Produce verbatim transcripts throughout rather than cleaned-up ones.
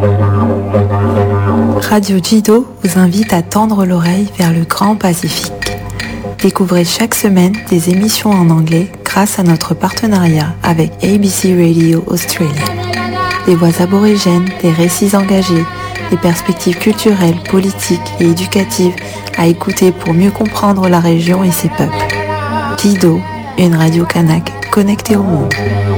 Radio Jido vous invite à tendre l'oreille vers le grand Pacifique. Découvrez chaque semaine des émissions en anglais grâce à notre partenariat avec A B C Radio Australia. Des voix aborigènes, des récits engagés, des perspectives culturelles, politiques et éducatives à écouter pour mieux comprendre la région et ses peuples. Jido, une radio kanak connectée au monde.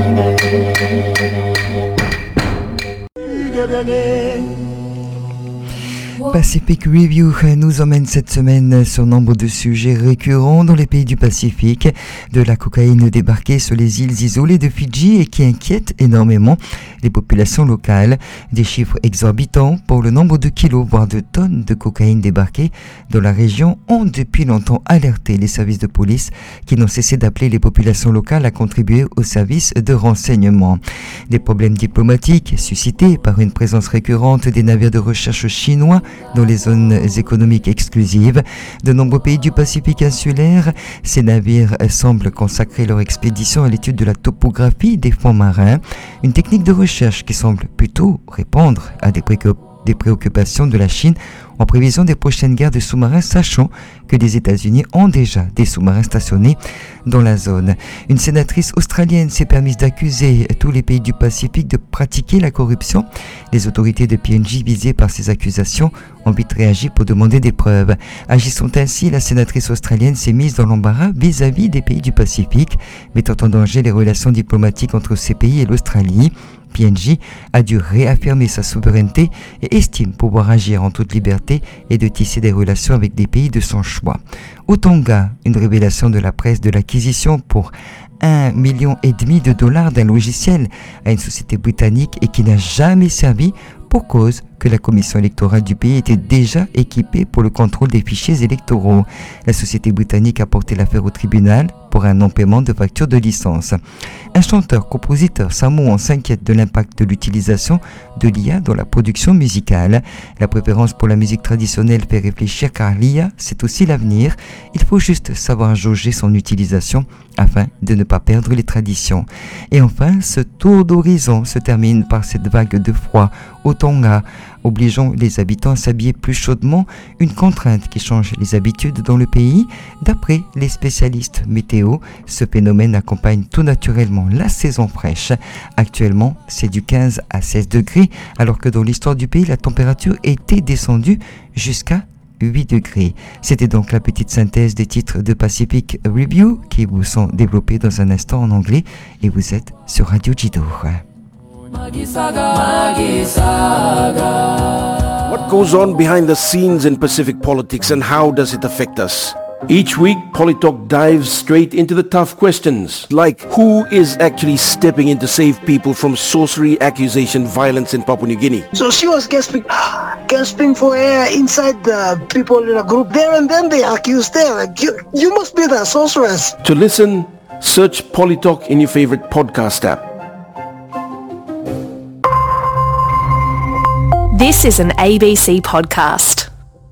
Pacific Review nous emmène cette semaine sur nombre de sujets récurrents dans les pays du Pacifique, de la cocaïne débarquée sur les îles isolées de Fidji et qui inquiète énormément les populations locales, des chiffres exorbitants pour le nombre de kilos voire de tonnes de cocaïne débarquées dans la région ont depuis longtemps alerté les services de police qui n'ont cessé d'appeler les populations locales à contribuer aux services de renseignement. Des problèmes diplomatiques suscités par une présence récurrente des navires de recherche chinois dans les zones économiques exclusives. De nombreux pays du Pacifique insulaire, ces navires semblent consacrer leur expédition à l'étude de la topographie des fonds marins, une technique de recherche qui semble plutôt répondre à des préoccupations des préoccupations de la Chine en prévision des prochaines guerres de sous-marins, sachant que les États-Unis ont déjà des sous-marins stationnés dans la zone. Une sénatrice australienne s'est permise d'accuser tous les pays du Pacifique de pratiquer la corruption. Les autorités de P N G visées par ces accusations ont vite réagi pour demander des preuves. Agissant ainsi, la sénatrice australienne s'est mise dans l'embarras vis-à-vis des pays du Pacifique, mettant en danger les relations diplomatiques entre ces pays et l'Australie. P N G a dû réaffirmer sa souveraineté et estime pouvoir agir en toute liberté et de tisser des relations avec des pays de son choix. Au Tonga, une révélation de la presse de l'acquisition pour un million et demi de dollars d'un logiciel à une société britannique et qui n'a jamais servi pour cause que la commission électorale du pays était déjà équipée pour le contrôle des fichiers électoraux. La société britannique a porté l'affaire au tribunal pour un non-paiement de facture de licence. Un chanteur-compositeur samoan s'inquiète de l'impact de l'utilisation de l'I A dans la production musicale. La préférence pour la musique traditionnelle fait réfléchir car l'I A, c'est aussi l'avenir. Il faut juste savoir jauger son utilisation afin de ne pas perdre les traditions. Et enfin, ce tour d'horizon se termine par cette vague de froid au Tonga, obligeant les habitants à s'habiller plus chaudement, une contrainte qui change les habitudes dans le pays. D'après les spécialistes météo, ce phénomène accompagne tout naturellement la saison fraîche. Actuellement, c'est du quinze à seize degrés, alors que dans l'histoire du pays, la température était descendue jusqu'à huit degrés. C'était donc la petite synthèse des titres de Pacific Review qui vous sont développés dans un instant en anglais et vous êtes sur Radio Jido. What goes on behind the scenes in Pacific politics and how does it affect us? Each week, Polytalk dives straight into the tough questions, like who is actually stepping in to save people from sorcery, accusation, violence in Papua New Guinea? So she was gasping, gasping for air inside the people in a group there, and then they accused her, like, you, you must be the sorceress. To listen, search Polytalk in your favorite podcast app. This is an A B C podcast.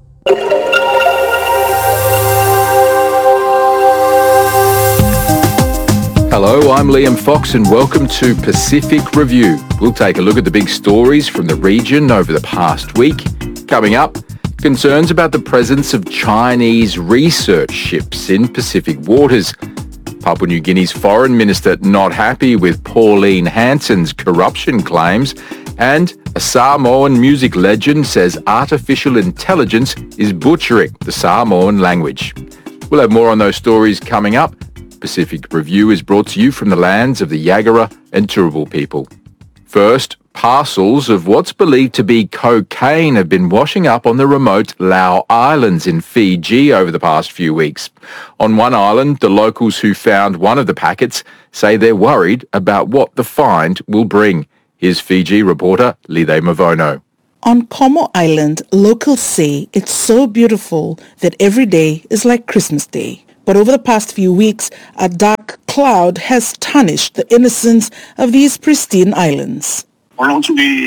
Hello, I'm Liam Fox and welcome to Pacific Review. We'll take a look at the big stories from the region over the past week. Coming up, concerns about the presence of Chinese research ships in Pacific waters. Papua New Guinea's foreign minister not happy with Pauline Hanson's corruption claims, and a Samoan music legend says artificial intelligence is butchering the Samoan language. We'll have more on those stories coming up. Pacific Review is brought to you from the lands of the Yagara and Turrbal people. First, parcels of what's believed to be cocaine have been washing up on the remote Lau Islands in Fiji over the past few weeks. On one island, the locals who found one of the packets say they're worried about what the find will bring. Here's Fiji reporter Lide Mavono. On Como Island, locals say it's so beautiful that every day is like Christmas Day. But over the past few weeks, a dark cloud has tarnished the innocence of these pristine islands. On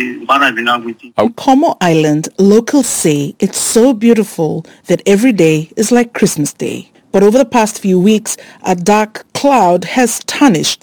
Como Island, locals say it's so beautiful that every day is like Christmas Day. But over the past few weeks, a dark cloud has tarnished